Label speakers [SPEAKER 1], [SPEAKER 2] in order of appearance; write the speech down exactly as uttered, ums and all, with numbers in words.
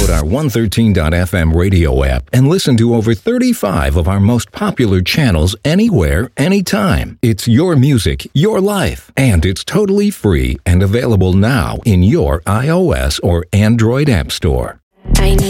[SPEAKER 1] Download our one thirteen dot f m radio app and listen to over thirty-five of our most popular channels anywhere, anytime. It's your music, your life, and it's totally free and available now in your iOS or Android app store. I need